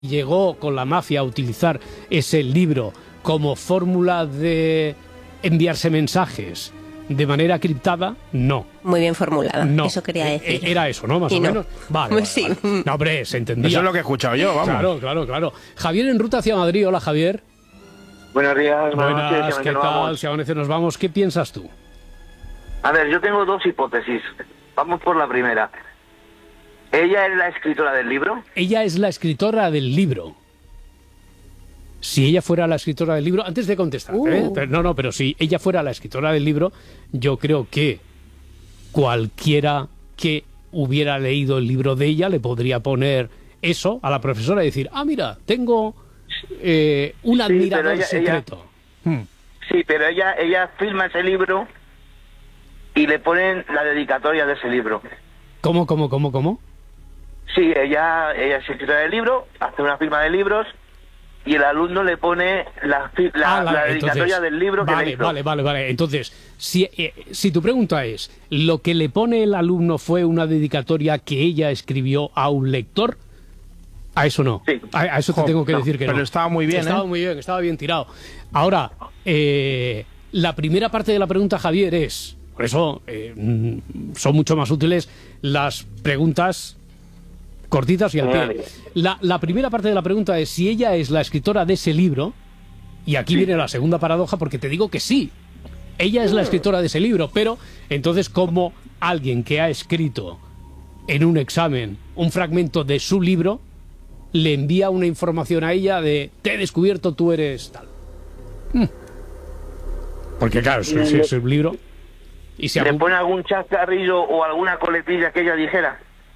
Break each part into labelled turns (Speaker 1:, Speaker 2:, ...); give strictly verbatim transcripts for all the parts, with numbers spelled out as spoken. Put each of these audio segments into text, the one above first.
Speaker 1: llegó con la mafia a utilizar ese libro como fórmula de enviarse mensajes de manera criptada, no.
Speaker 2: Muy bien formulada,
Speaker 1: no.
Speaker 2: Eso quería decir.
Speaker 1: Era eso, ¿no? Más
Speaker 2: y
Speaker 1: o
Speaker 2: no.
Speaker 1: menos. Vale,
Speaker 2: pues
Speaker 1: vale,
Speaker 2: sí.
Speaker 1: vale. No, hombre, se entendía.
Speaker 3: Eso es lo que he escuchado yo, vamos.
Speaker 1: Claro, claro, claro. Javier en ruta hacia Madrid. Hola, Javier.
Speaker 4: Buenos días.
Speaker 1: Buenas,
Speaker 4: noches,
Speaker 1: ¿qué tal?
Speaker 4: vamos.
Speaker 1: Si amanece nos vamos. ¿Qué piensas tú?
Speaker 4: A ver, yo tengo dos hipótesis. Vamos por la primera. ¿Ella es la escritora del libro?
Speaker 1: Ella es la escritora del libro. Si ella fuera la escritora del libro, antes de contestar,
Speaker 2: Uh.
Speaker 1: ¿eh? Pero, no, no, pero si ella fuera la escritora del libro, yo creo que cualquiera que hubiera leído el libro de ella le podría poner eso a la profesora y decir, ah, mira, tengo eh, un
Speaker 4: Sí,
Speaker 1: admirador
Speaker 4: pero ella-
Speaker 1: secreto. Hmm.
Speaker 4: Sí, pero ella ella firma ese libro y le ponen la dedicatoria de ese libro.
Speaker 1: ¿Cómo, cómo, cómo, cómo?
Speaker 4: Sí, ella, ella es escritora del libro, hace una firma de libros y el alumno le pone la, fi- la,
Speaker 1: Ah,
Speaker 4: la dedicatoria
Speaker 1: entonces,
Speaker 4: del libro que
Speaker 1: vale,
Speaker 4: le hizo.
Speaker 1: Vale, vale, vale. Entonces, si, eh, si tu pregunta es, ¿lo que le pone el alumno fue una dedicatoria que ella escribió a un lector? A eso no.
Speaker 4: Sí.
Speaker 1: A, a eso te
Speaker 3: Jo,
Speaker 1: tengo que
Speaker 4: no,
Speaker 1: decir que
Speaker 3: pero
Speaker 1: no.
Speaker 3: estaba muy bien,
Speaker 1: Estaba
Speaker 3: ¿eh?
Speaker 1: muy bien, estaba bien tirado. Ahora, eh, la primera parte de la pregunta, Javier, es... Por eso eh, mm, son mucho más útiles las preguntas cortitas y al pie. La, la primera parte de la pregunta es si ella es la escritora de ese libro, y aquí viene la segunda paradoja, porque te digo que sí, ella es la escritora de ese libro, pero entonces como alguien que ha escrito en un examen un fragmento de su libro, le envía una información a ella de te he descubierto, tú eres tal. Hmm. Porque claro, si es, es un libro... Y si
Speaker 4: ¿Le
Speaker 1: algún-
Speaker 4: pone algún chascarrillo o alguna coletilla que ella dijera?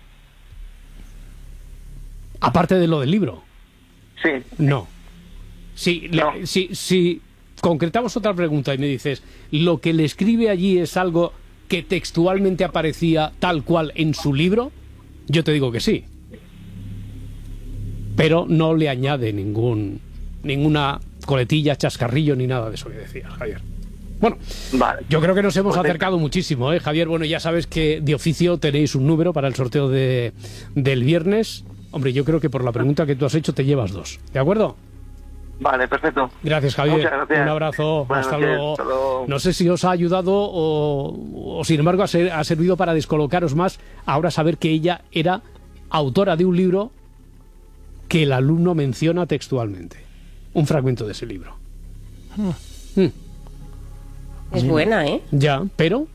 Speaker 1: aparte de lo del libro,
Speaker 4: Sí.
Speaker 1: no. Si, le-
Speaker 4: No.
Speaker 1: si, si concretamos otra pregunta y me dices, lo que le escribe allí es algo que textualmente aparecía tal cual en su libro, yo te digo que sí. Pero no le añade ningún ninguna coletilla, chascarrillo ni nada de eso que decías, Javier. Bueno,
Speaker 4: Vale.
Speaker 1: yo creo que nos hemos
Speaker 4: Pues
Speaker 1: acercado muchísimo, ¿eh, Javier? Bueno, ya sabes que de oficio tenéis un número para el sorteo de, del viernes. Hombre, yo creo que por la pregunta que tú has hecho te llevas dos. ¿De acuerdo?
Speaker 4: Vale, perfecto.
Speaker 1: Gracias, Javier.
Speaker 4: Muchas gracias.
Speaker 1: Un abrazo.
Speaker 4: Buenas
Speaker 1: Hasta,
Speaker 4: noches.
Speaker 1: luego.
Speaker 4: Hasta luego.
Speaker 1: No sé si os ha ayudado o, o sin embargo, ha, ser- ha servido para descolocaros más. Ahora saber que ella era autora de un libro que el alumno menciona textualmente. Un fragmento de ese libro. Mm,
Speaker 2: Es buena, ¿eh?
Speaker 1: ya, pero...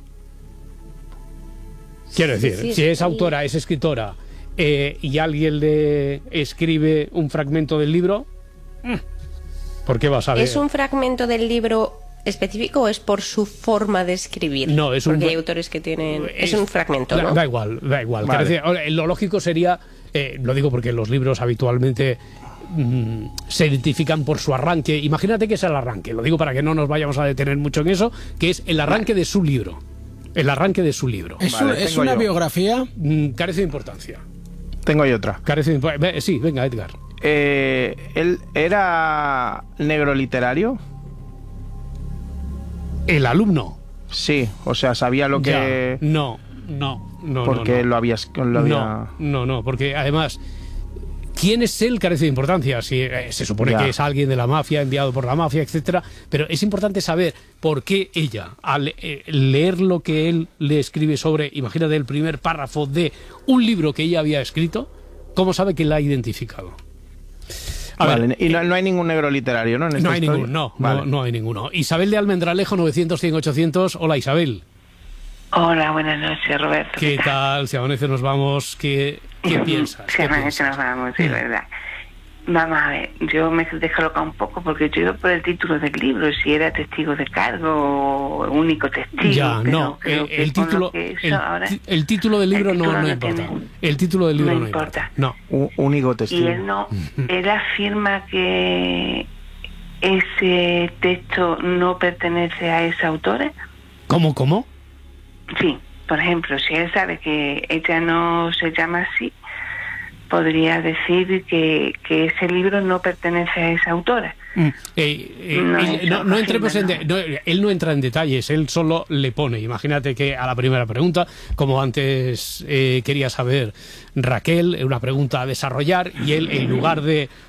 Speaker 1: Quiero decir,
Speaker 2: sí,
Speaker 1: si es
Speaker 2: sí.
Speaker 1: autora, es escritora, eh, y alguien le escribe un fragmento del libro... mm, ¿por qué vas a ver?
Speaker 2: ¿Es un fragmento del libro específico o es por su forma de escribir?
Speaker 1: No, es un
Speaker 2: Porque
Speaker 1: fra-
Speaker 2: hay autores que tienen... Es,
Speaker 1: Es-
Speaker 2: un fragmento,
Speaker 1: da,
Speaker 2: ¿no?
Speaker 1: da igual, da igual.
Speaker 3: Vale.
Speaker 1: Quiero decir, ahora, lo lógico sería, eh, lo digo porque los libros habitualmente mm, se identifican por su arranque. Imagínate que es el arranque, lo digo para que no nos vayamos a detener mucho en eso, que es el arranque de su libro. El arranque de su libro.
Speaker 5: ¿Es,
Speaker 3: Vale,
Speaker 5: un- ¿es
Speaker 3: tengo
Speaker 5: una
Speaker 3: yo.
Speaker 5: biografía?
Speaker 1: Mm, carece de importancia.
Speaker 3: Tengo yo otra.
Speaker 1: Carece de impo- ve- Sí, venga, Edgar.
Speaker 3: Eh, ¿Él era negro literario?
Speaker 1: El alumno.
Speaker 3: Sí, o sea, sabía lo que...
Speaker 1: Ya, no, no, no.
Speaker 3: porque
Speaker 1: no, no.
Speaker 3: lo había... Lo había...
Speaker 1: No, no, no, porque además, ¿quién es él? Carece de importancia. Si, eh, se supone
Speaker 3: Ya.
Speaker 1: que es alguien de la mafia, enviado por la mafia, etcétera. Pero es importante saber por qué ella, al eh, leer lo que él le escribe sobre, imagínate el primer párrafo de un libro que ella había escrito, ¿cómo sabe que la ha identificado? A
Speaker 3: Vale,
Speaker 1: ver,
Speaker 3: y no, no hay ningún negro literario, ¿no? En esta
Speaker 1: no hay
Speaker 3: historia?
Speaker 1: ninguno, no,
Speaker 3: Vale.
Speaker 1: no, no hay ninguno. Isabel de Almendralejo, novecientos, cien, ochocientos. Hola, Isabel.
Speaker 6: Hola, buenas noches, Roberto.
Speaker 1: ¿Qué tal? Si amanece nos vamos, ¿qué, qué piensas?
Speaker 6: Sí,
Speaker 1: ¿Qué
Speaker 6: amanece
Speaker 1: piensas?
Speaker 6: nos vamos, sí, verdad. Vamos a ver, yo me he descolocado un poco porque yo iba por el título del libro, si era testigo de cargo o único testigo.
Speaker 1: Ya,
Speaker 6: pero
Speaker 1: no,
Speaker 6: creo
Speaker 1: eh,
Speaker 6: que
Speaker 1: el
Speaker 6: con lo
Speaker 1: título,
Speaker 6: que hizo
Speaker 1: el,
Speaker 6: ahora,
Speaker 1: ti- el título del libro
Speaker 6: el
Speaker 1: no,
Speaker 6: título
Speaker 1: no
Speaker 6: no
Speaker 1: importa.
Speaker 6: tiene-
Speaker 1: El título del libro
Speaker 6: no
Speaker 1: no,
Speaker 6: importa.
Speaker 1: No.
Speaker 3: Un único
Speaker 6: y
Speaker 3: testigo.
Speaker 6: él no, él afirma que ese texto no pertenece a esa autora.
Speaker 1: ¿Cómo, cómo?
Speaker 6: Sí, por ejemplo, si él sabe que ella no se llama así, podría decir que, que ese libro no pertenece a esa autora.
Speaker 1: Mm. Eh, eh,
Speaker 6: No,
Speaker 1: él,
Speaker 6: eso
Speaker 1: no, no entremos en
Speaker 6: no.
Speaker 1: de- no, él no entra en detalles, él solo le pone. Imagínate que a la primera pregunta, como antes eh, quería saber Raquel, una pregunta a desarrollar, y él, en lugar de